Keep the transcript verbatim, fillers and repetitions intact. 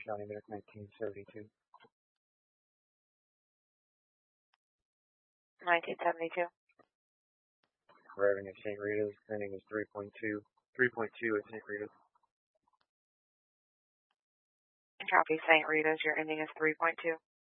Johnny Minute nineteen seventy-two. nineteen seventy-two. Arriving at Saint Rita's, ending is three point two. three point two at Saint Rita's. Copy Saint Rita's, your ending is three point two.